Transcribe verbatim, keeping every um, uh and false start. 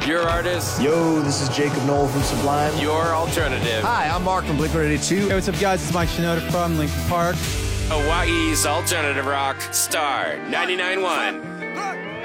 Your artist. Yo, this is Jacob Noel from Sublime. Your alternative. Hi, I'm Mark from Blink one eighty-two. Hey, what's up, guys? It's Mike Shinoda from Linkin Park. Hawaii's alternative rock star ninety-nine point one.